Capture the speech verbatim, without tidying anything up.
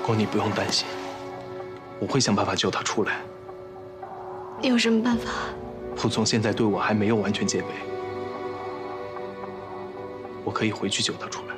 宫，你不用担心，我会想办法救他出来。 你有什么办法？ 蒲松现在对我还没有完全戒备，我可以回去救他出来。